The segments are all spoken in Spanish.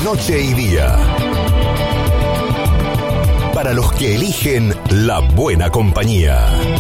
Noche y Día. Para los que eligen la buena compañía.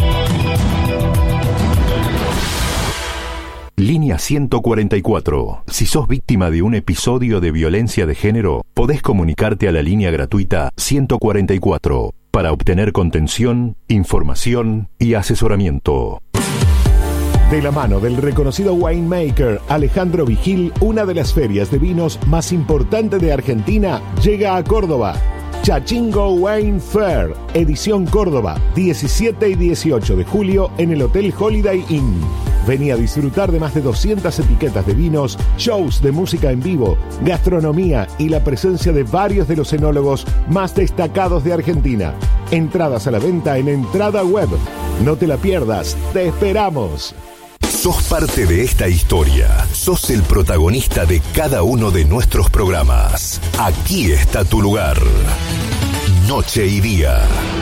Línea 144. Si sos víctima de un episodio de violencia de género, podés comunicarte a la línea gratuita 144 para obtener contención, información y asesoramiento. De la mano del reconocido winemaker Alejandro Vigil, una de las ferias de vinos más importantes de Argentina llega a Córdoba. Chachingo Wine Fair, edición Córdoba, 17 y 18 de julio en el Hotel Holiday Inn. Vení a disfrutar de más de 200 etiquetas de vinos, shows de música en vivo, gastronomía y la presencia de varios de los enólogos más destacados de Argentina. Entradas a la venta en Entrada Web. No te la pierdas, te esperamos. Sos parte de esta historia. Sos el protagonista de cada uno de nuestros programas. Aquí está tu lugar. Noche y Día.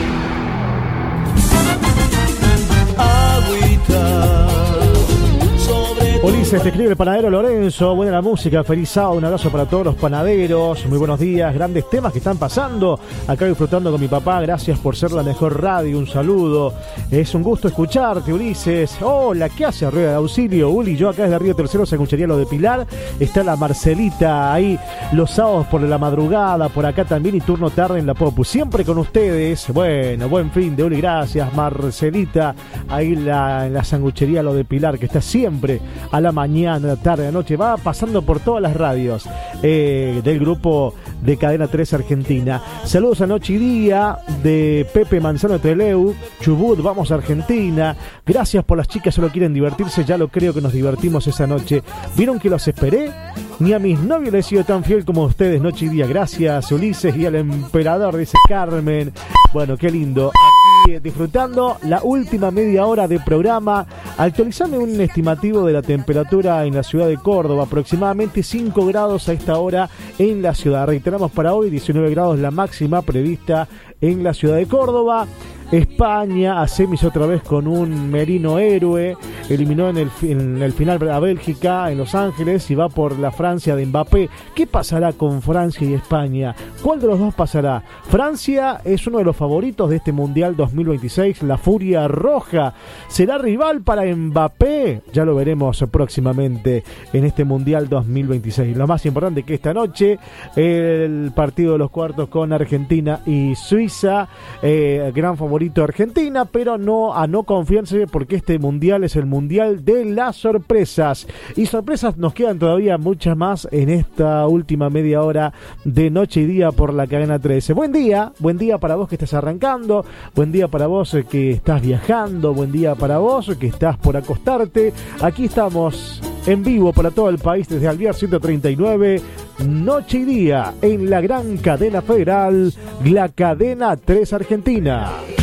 Ulises, te escribe el panadero Lorenzo. Buena la música, feliz sábado, un abrazo para todos los panaderos. Muy buenos días, grandes temas que están pasando. Acá disfrutando con mi papá, gracias por ser la mejor radio, un saludo. Es un gusto escucharte, Ulises. Hola, ¿qué hace Rueda de Auxilio? Uli, yo acá desde Río Tercero, Sanguchería Lo de Pilar. Está la Marcelita ahí los sábados por la madrugada, por acá también y turno tarde en la Popu. Siempre con ustedes. Bueno, buen fin de Uli, gracias Marcelita. Ahí en la Sanguchería Lo de Pilar, que está siempre a la mañana, a la tarde, a la noche, va pasando por todas las radios del grupo de Cadena 3 Argentina. Saludos a Noche y Día de Pepe Manzano de Teleu, Chubut, vamos a Argentina. Gracias por las chicas, solo quieren divertirse, ya lo creo que nos divertimos esa noche. ¿Vieron que los esperé? Ni a mis novios les he sido tan fiel como ustedes, Noche y Día. Gracias, Ulises, y al emperador, dice Carmen. Bueno, qué lindo. Aquí disfrutando la última media hora de programa, actualizando un estimativo de la temperatura en la ciudad de Córdoba, aproximadamente 5 grados a esta hora en la ciudad. Reiteramos para hoy, 19 grados la máxima prevista en la ciudad de Córdoba. España a semis otra vez con un Merino héroe, eliminó en el final a Bélgica en Los Ángeles y va por la Francia de Mbappé. ¿Qué pasará con Francia y España? ¿Cuál de los dos pasará? Francia es uno de los favoritos de este Mundial 2026, la Furia Roja. ¿Será rival para Mbappé? Ya lo veremos próximamente en este Mundial 2026. Lo más importante que esta noche, el partido de los cuartos con Argentina y Suiza, gran favorito Argentina, pero no confiarse porque este mundial es el mundial de las sorpresas, y sorpresas nos quedan todavía muchas más en esta última media hora de Noche y Día por la Cadena 13. Buen día para vos que estás arrancando, buen día para vos que estás viajando, buen día para vos que estás por acostarte. Aquí estamos en vivo para todo el país desde Alvear 139, Noche y Día en la gran cadena federal, la Cadena 3 Argentina.